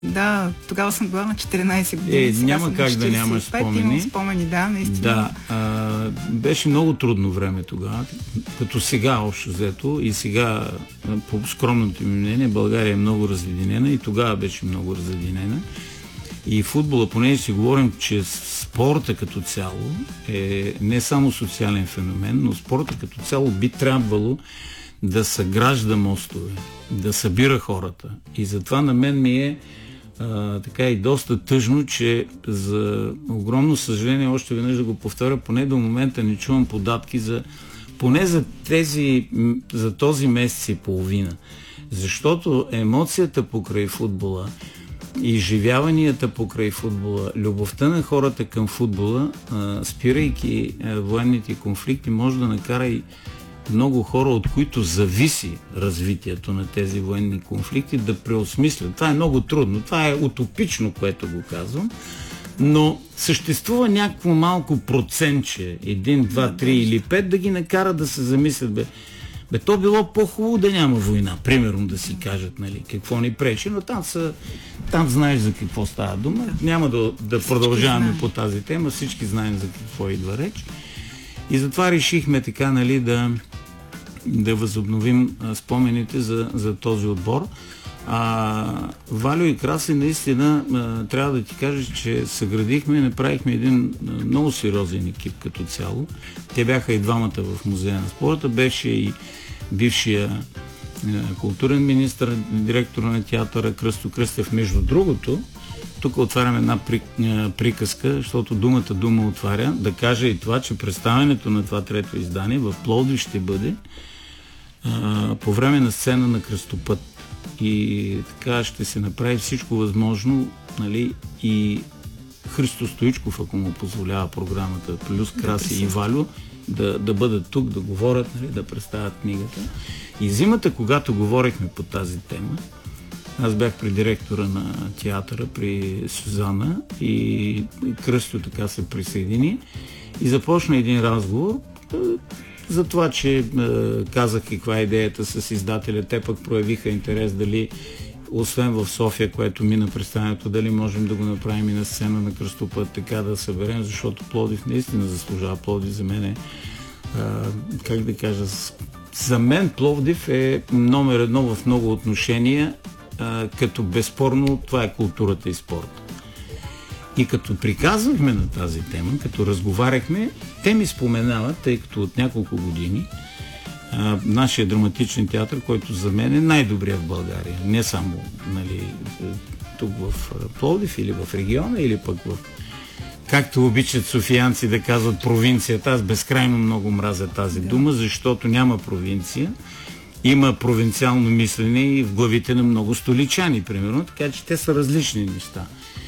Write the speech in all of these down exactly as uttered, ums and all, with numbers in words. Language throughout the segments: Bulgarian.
Да, тогава съм била на четиринайсет години. Е, няма как да нямаш спомени. Имам спомени, да, наистина. Да, а, беше много трудно време тогава, като сега общо взето, и сега, по скромното ми мнение, България е много разединена и тогава беше много разединена. И футбола, понеже си говорим, че спорта като цяло е не само социален феномен, но спорта като цяло би трябвало да съгражда мостове, да събира хората. И затова на мен ми е а, така и доста тъжно, че за огромно съжаление, още веднъж да го повторя, поне до момента не чувам податки за поне за тези, за този месец и половина. Защото емоцията покрай футбола, изживяванията покрай футбола, любовта на хората към футбола, спирайки военните конфликти, може да накара и много хора, от които зависи развитието на тези военни конфликти, да преосмислят. Това е много трудно. Това е утопично, което го казвам. Но съществува някакво малко процентче, един, два, три или пет, да ги накара да се замислят. Бе, бе то било по-хубаво да няма война, примерно да си кажат, нали, какво ни пречи, но там, са, там знаеш за какво става дума. Няма да, да продължаваме по тази тема, всички знаем за какво идва реч. И затова решихме така, нали, да, да възобновим а, спомените за, за този отбор. А, Валю и Краси, наистина а, трябва да ти кажа, че съградихме и направихме един а, много сериозен екип като цяло. Те бяха и двамата в Музея на спорта, беше и бившия а, културен министър, директор на театъра Кръсто Кръстев. Между другото, тук отварям една при, а, приказка, защото думата дума отваря, да кажа и това, че представянето на това трето издание в Пловдив ще бъде а, по време на сцена на Кръстопът. И така ще се направи всичко възможно, нали, и Христо Стоичков, ако му позволява програмата, плюс Краси да, и Валю, да, да бъдат тук, да говорят, нали, да представят книгата. И зимата, когато говорихме по тази тема, аз бях при директора на театъра, при Сюзана, и Кръстю така се присъедини и започна един разговор за това, че е, казах каква е идеята с издателя. Те пък проявиха интерес дали, освен в София, което мина представянето, дали можем да го направим и на сцена на Кръстопът, така да съберем, защото Пловдив наистина заслужава. Пловдив за мен е, а, как да кажа, за мен Пловдив е номер едно в много отношения, а, като безспорно това е културата и спорта. И като приказвахме на тази тема, като разговаряхме, те ми споменават, тъй като от няколко години а, нашия драматичен театър, който за мен е най-добрият в България, не само, нали, тук в Пловдив или в региона, или пък в, както обичат софиянци да казват, провинцията. Аз безкрайно много мразя тази дума, защото няма провинция. Има провинциално мислене и в главите на много столичани, примерно, така че те са различни неща.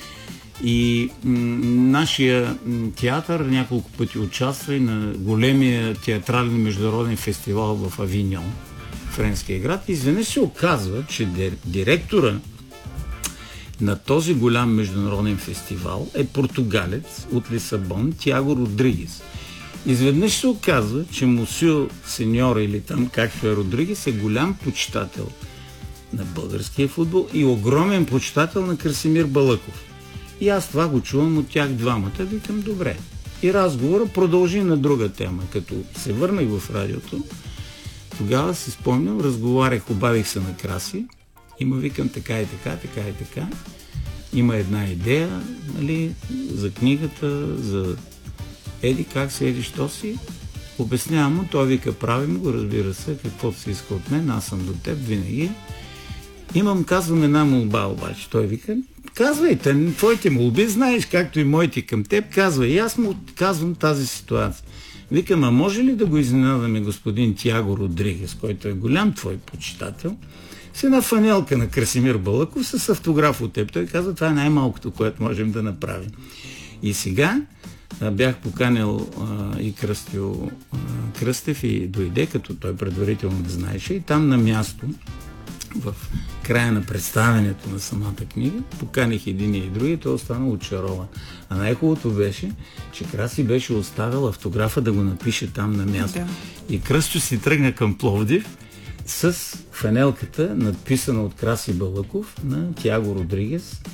И м- нашия м- театър няколко пъти участва и на големия театрален международен фестивал в Авиньон, френския град. И изведнъж се оказва, че директора на този голям международен фестивал е португалец от Лисабон, Тиаго Родригес. Изведнъж се оказва, че мусио сеньор, или там както е Родригес, е голям почитател на българския футбол и огромен почитател на Красимир Балъков. И аз това го чувам от тях двамата, викам добре. И разговора продължи на друга тема. Като се върнах в радиото, тогава си спомням, разговарях, обадих се на Краси, има викам така и така, така и така. Има една идея, нали, за книгата, за еди как се, еди що си. Обяснявам му, той вика, правим го, разбира се, каквото се иска от мен, аз съм до теб винаги. Имам, казвам, една молба обаче. Той вика, казвайте, твоите молби, знаеш, както и моите към теб, казвай. И аз му казвам тази ситуация. Викам, а може ли да го изненадаме господин Тиаго Родригес, който е голям твой почитател, с една фанелка на Красимир Балъков с автограф от теб. Той казва, това е най-малкото, което можем да направим. И сега а, бях поканил а, и Кръстю а, Кръстев и дойде, като той предварително да знаеше, и там на място, в края на представянето на самата книга, поканих един и други, той остана очарован. А най-хубавото беше, че Краси беше оставил автографа да го напише там на място. Да. И Кръстю си тръгна към Пловдив с фанелката, надписана от Краси Балъков, на Тиаго Родригес,